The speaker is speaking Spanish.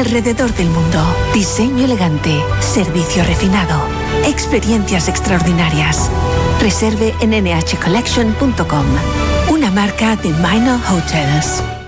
alrededor del mundo. Diseño elegante, servicio refinado, experiencias extraordinarias. Reserve en nhcollection.com, una marca de Minor Hotels.